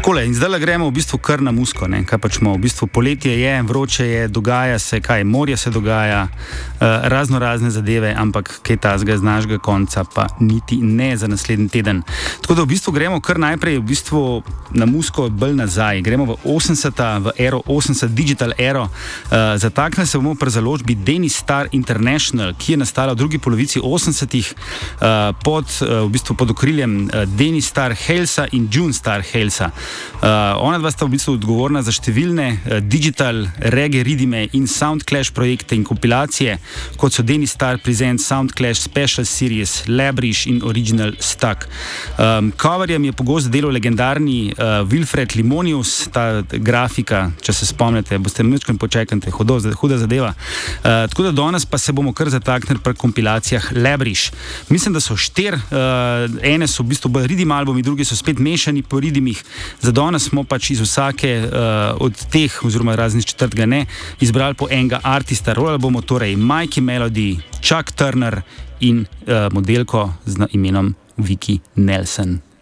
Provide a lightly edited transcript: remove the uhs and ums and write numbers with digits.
Takole, in zdaj gremo v bistvu kar na muziko, ne? Kaj pač v bistvu poletje je, vroče je, dogaja se, morje se dogaja, razne zadeve, ampak kaj tazga z našega konca pa niti ne za naslednji teden. Tako da v bistvu gremo kar najprej v bistvu na muziko bolj nazaj. Gremo v 80-ta, v ero 80, digital ero. Zatakne se bomo pri založbi Deni Star International, ki je nastala v drugi polovici 80-ih pod okriljem Deni Star Halesa in June Star Halesa. Ona dva sta v bistvu odgovorna za številne digital, reggae, ridime in Soundclash projekte in kompilacije, kot so Deni Star Present, Soundclash Special Series, Labrish in Original Stuck. Coverjem je pogosto delal legendarni Wilfred Limonius, ta grafika, če se spomnite, boste mečkaj počakajte, huda zadeva. Tako da danes pa se bomo kar zataknili pri kompilacijah Labrish. Mislim, da so 4, ene so v bistvu bolj ridim albumi, drugi so spet mešani po ridimih. Za danes smo pač iz vsake od teh, oziroma razen iz četrtega ne, izbrali po enega artista. Rolali bomo torej Mikey Melody, Chuck Turner in modelko z imenom Vicky Nelson.